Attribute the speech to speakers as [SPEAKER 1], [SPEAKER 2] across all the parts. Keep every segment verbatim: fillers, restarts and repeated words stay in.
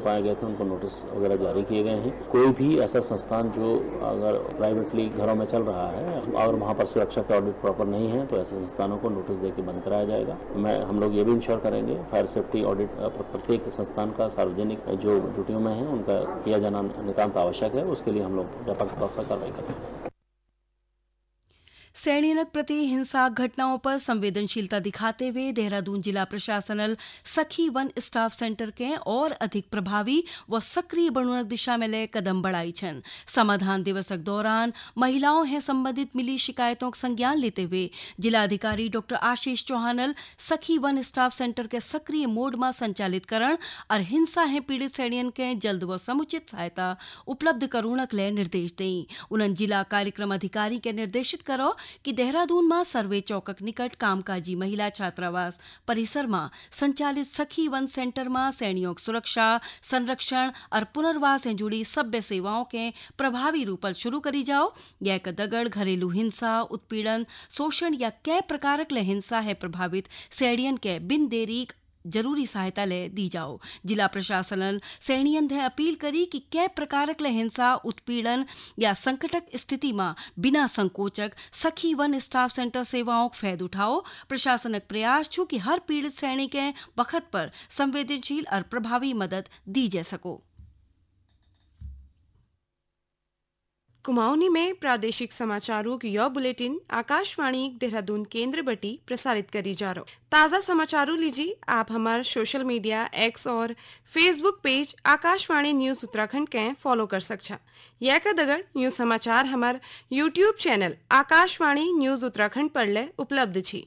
[SPEAKER 1] पाए गए थे उनको नोटिस वगैरह जारी किए गए हैं। कोई भी ऐसा संस्थान जो अगर प्राइवेटली घरों में चल रहा है और वहाँ पर सुरक्षा का ऑडिट प्रॉपर नहीं है तो ऐसे संस्थानों को नोटिस देकर बंद कराया जाएगा। मैं हम लोग ये भी इंश्योर करेंगे फायर सेफ्टी ऑडिट प्रत्येक संस्थान का सार्वजनिक जो ड्यूटियों में है उनका किया जाना नितांत आवश्यक है। उसके लिए हम लोग व्यापक तौर पर कार्रवाई करेंगे।
[SPEAKER 2] सैनिक प्रति हिंसा घटनाओं पर संवेदनशीलता दिखाते हुए देहरादून जिला प्रशासन सखी वन स्टाफ सेंटर के और अधिक प्रभावी व सक्रिय बनने दिशा में ले कदम बढ़ाई छन। समाधान दिवसक दौरान महिलाओं है संबंधित मिली शिकायतों का संज्ञान लेते हुए जिलाधिकारी डॉक्टर आशीष चौहानल सखी वन स्टाफ सेंटर के सक्रिय मोड में संचालित करण और हिंसा है पीड़ित सैनियन के जल्द व समुचित सहायता उपलब्ध करूणक ले निर्देश दें। उन्होंने जिला कार्यक्रम अधिकारी के निर्देशित करो कि देहरादून में सर्वे चौकक निकट कामकाजी महिला छात्रावास परिसर में संचालित सखी वन सेंटर में सैनियों सुरक्षा संरक्षण और पुनर्वास से जुड़ी सभ्य सेवाओं के प्रभावी रूप शुरू करी जाओ। यह दगड़ घरेलू हिंसा उत्पीड़न शोषण या कै प्रकारक ले हिंसा है प्रभावित सैनियन के बिन देरी जरूरी सहायता ले दी जाओ। जिला प्रशासन सैनियन ने अपील करी कि कै प्रकारक ले हिंसा उत्पीड़न या संकटक स्थिति में बिना संकोचक सखी वन स्टाफ सेंटर सेवाओं का फायदा उठाओ। प्रशासनक प्रयास छू कि हर पीड़ित सैनिक के वक्त पर संवेदनशील और प्रभावी मदद दी जा सको।
[SPEAKER 3] कुमाऊनी में प्रादेशिक समाचारों की यह बुलेटिन आकाशवाणी देहरादून केंद्र बटी प्रसारित करी जा रहा। ताज़ा समाचारों लीजिए आप हमारे सोशल मीडिया एक्स और Facebook page Akashvani news Uttarakhand के फॉलो कर सकछा। यह का दगड़ न्यूज समाचार हमारे YouTube channel Akashvani news Uttarakhand पर ले उपलब्ध छी।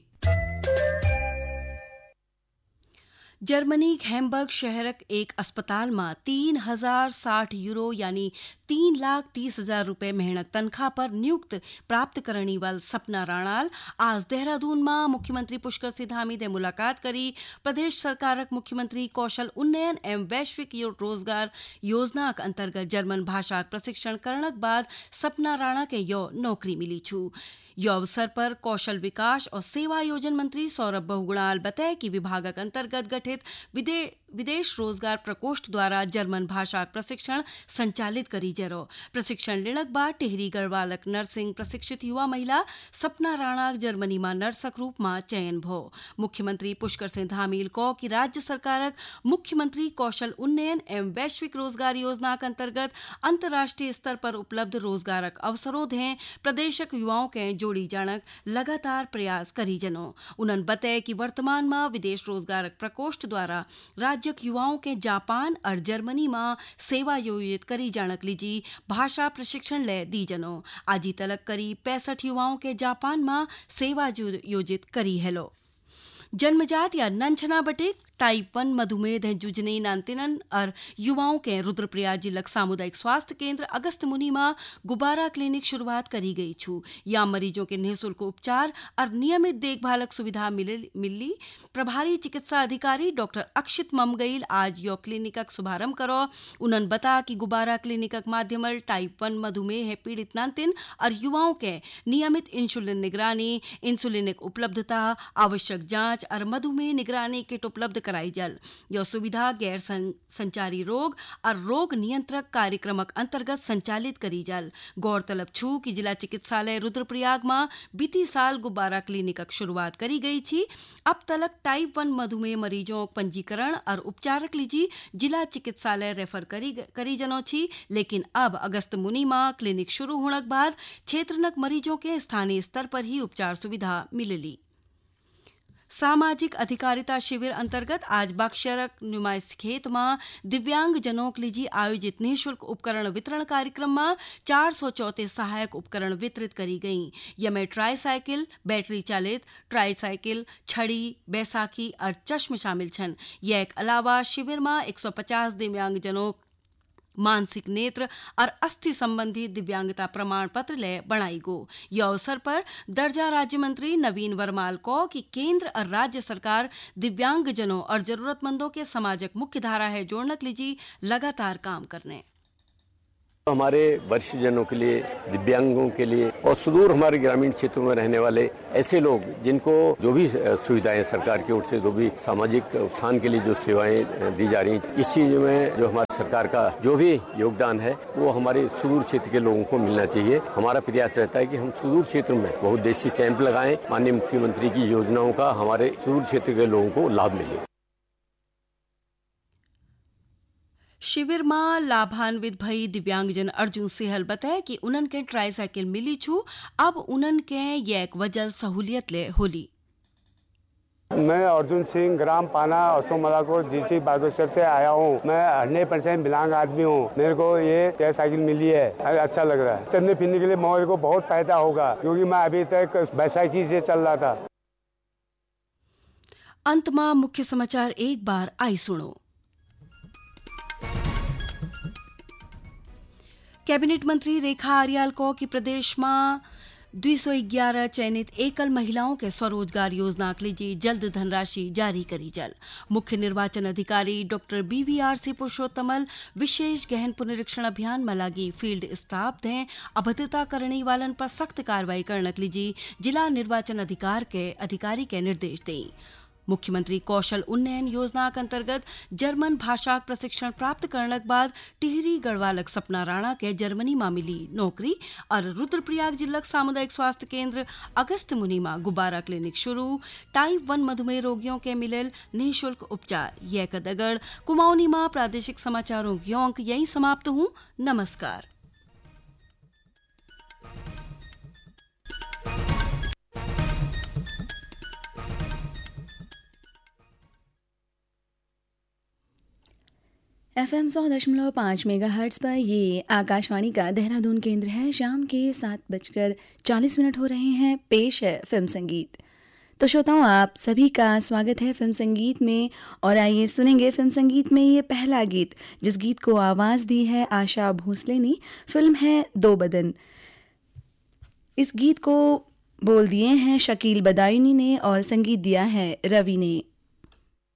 [SPEAKER 2] जर्मनी हैम्बर्ग शहरक एक अस्पताल में तीन हजार साठ यूरो यानी तीन लाख तीस हजार रुपए मेहनत तनख्वाह पर नियुक्त प्राप्त करने वाल सपना राणाल आज देहरादून में मुख्यमंत्री पुष्कर सिंह धामी से मुलाकात करी। प्रदेश सरकारक मुख्यमंत्री कौशल उन्नयन एवं वैश्विक रोजगार योजना के अंतर्गत जर्मन भाषा प्रशिक्षण करने के बाद सपना राणा के यो नौकरी मिली छू। यो अवसर पर कौशल विकास और सेवा योजन मंत्री सौरभ बहुगुणाल बताए कि विभागक अंतर्गत गठित विदे, विदेश रोजगार प्रकोष्ठ द्वारा जर्मन भाषा प्रशिक्षण संचालित करी जरो। प्रशिक्षण लेनक बाद टिहरी गढ़वालक नर्सिंग प्रशिक्षित युवा महिला सपना राणा जर्मनी में नर्सक रूप में चयन भो। मुख्यमंत्री पुष्कर सिंह धामील को कि राज्य सरकारक मुख्यमंत्री कौशल उन्नयन एवं वैश्विक रोजगार योजना के अंतर्गत अंतर्राष्ट्रीय स्तर पर उपलब्ध रोजगारक अवसरों दें प्रदेशक युवाओं के जोड़ी जानक लगातार प्रयास करी जनो। उन्होंने बताया कि वर्तमान में विदेश रोजगार प्रकोष्ठ द्वारा राज्यक युवाओं के जापान और जर्मनी में सेवा योजित करी जानक लीजी भाषा प्रशिक्षण ले दी जनो। आजी तलक करीब पैंसठ युवाओं के जापान में सेवा योजित करी हेलो। जन्मजात या नंछना बटिक टाइप वन मधुमेह है जुजने नानतिनन और युवाओं के रुद्रप्रयाग जिलक सामुदायिक स्वास्थ्य केंद्र अगस्त मुनि में गुब्बारा क्लिनिक शुरुआत करी गई छू। या मरीजों के निःशुल्क उपचार और नियमित देखभालक सुविधा मिली। प्रभारी चिकित्सा अधिकारी डॉक्टर अक्षित ममगईल आज यो क्लिनिकक शुभारंभ करो। उन्होंने बता कि गुब्बारा क्लिनिकक माध्यम टाइप वन मधुमेह है पीड़ित नानतिन और युवाओं के नियमित इंसुलिन निगरानी इंसुलिनिक उपलब्धता आवश्यक जांच और मधुमेह निगरानी किट उपलब्ध कराई जल। यह सुविधा गैर संचारी रोग और रोग नियंत्रक कार्यक्रमक अंतर्गत संचालित करी जल। गौरतलब छू कि जिला चिकित्सालय रुद्रप्रयाग में बीती साल गुब्बारा क्लिनिकक शुरुआत करी गई थी। अब तलक टाइप वन मधुमेह मरीजों पंजीकरण और उपचारक लीजी जिला चिकित्सालय रेफर करी करी जनो छी। लेकिन अब अगस्त मुनि में क्लिनिक शुरू होने के बाद क्षेत्रनक मरीजों के स्थानीय स्तर पर ही उपचार सुविधा मिलेली। सामाजिक अधिकारिता शिविर अंतर्गत आज बक्सर नुमाइश खेत में दिव्यांग जनों के लिए आयोजित निःशुल्क उपकरण वितरण कार्यक्रम में चार सौ चौंतीस सहायक उपकरण वितरित करी गयी। यमें ट्राईसाइकिल बैटरी चालित ट्राईसाइकिल छड़ी बैसाखी और चश्म शामिल छन। यह एक अलावा शिविर में एक सौ पचास दिव्यांग जनों मानसिक नेत्र और अस्थि संबंधी दिव्यांगता प्रमाण पत्र ले बनाई गो। यह अवसर पर दर्जा राज्य मंत्री नवीन वर्माल को कि केंद्र और राज्य सरकार दिव्यांग जनों और जरूरतमंदों के समाजक मुख्य धारा है जोड़ने के लिए लगातार काम करने।
[SPEAKER 4] हमारे वरिष्ठ जनों के लिए, दिव्यांगों के लिए और सुदूर हमारे ग्रामीण क्षेत्रों में रहने वाले ऐसे लोग जिनको जो भी सुविधाएं सरकार की ओर से, जो भी सामाजिक उत्थान के लिए जो सेवाएं दी जा रही हैं, इस चीज में जो हमारी सरकार का जो भी योगदान है वो हमारे सुदूर क्षेत्र के लोगों को मिलना चाहिए। हमारा प्रयास रहता है कि हम सुदूर क्षेत्र में बहुउद्देशीय कैंप लगाएं, माननीय मुख्यमंत्री की योजनाओं का हमारे सुदूर क्षेत्र के लोगों को लाभ मिले।
[SPEAKER 2] शिविर में लाभान्वित भई दिव्यांगजन अर्जुन सेहल बताया कि उनन के ट्राईसाइकिल मिली छू, अब उनन के एक वजल सहूलियत ले होली।
[SPEAKER 5] मैं अर्जुन सिंह, ग्राम पाना, असोमलापुर, जीटी बागेश्वर से आया हूँ। मैं हंड्रेड परसेंट विकलांग आदमी हूँ। मेरे को ये ट्राईसाइकिल मिली है, अच्छा लग रहा है। चलने फिरने के लिए मेरे को बहुत फायदा होगा, क्योंकि मैं अभी तक बैसाखी से चल रहा था।
[SPEAKER 2] अंत में मुख्य समाचार एक बार आई सुनो। कैबिनेट मंत्री रेखा आर्याल को कि प्रदेश में दो सौ ग्यारह चयनित एकल महिलाओं के स्वरोजगार योजना के लिए जल्द धनराशि जारी करी जल। मुख्य निर्वाचन अधिकारी doctor B V R C पुरुषोत्तमल विशेष गहन पुनरीक्षण अभियान में लगी फील्ड स्टाफ दें अभद्रता करने वालन पर सख्त कार्रवाई करने के लिए जिला निर्वाचन अधिकार के अधिकारी के निर्देश दें। मुख्यमंत्री कौशल उन्नयन योजना के अंतर्गत जर्मन भाषा प्रशिक्षण प्राप्त करने के बाद टिहरी गढ़वालक सपना राणा के जर्मनी में मिली नौकरी और रुद्रप्रयाग जिला सामुदायिक स्वास्थ्य केंद्र अगस्त मुनि में गुब्बारा क्लिनिक शुरू। टाइप वन मधुमेह रोगियों के मिलेल निःशुल्क उपचार। यह कदगढ़ कुमाऊनी में प्रादेशिक समाचारों की अंक यही समाप्त हूँ। नमस्कार।
[SPEAKER 6] एफ एम सौ दशमलव पाँच मेगा हर्ट्स पर ये आकाशवाणी का देहरादून केंद्र है। शाम के सात बजकर चालीस मिनट हो रहे हैं। पेश है फिल्म संगीत। तो श्रोताओं, आप सभी का स्वागत है फिल्म संगीत में, और आइए सुनेंगे फिल्म संगीत में ये पहला गीत, जिस गीत को आवाज़ दी है आशा भोसले ने। फिल्म है दो बदन। इस गीत को बोल दिए हैं शकील बदायूनी ने और संगीत दिया है रवि ने।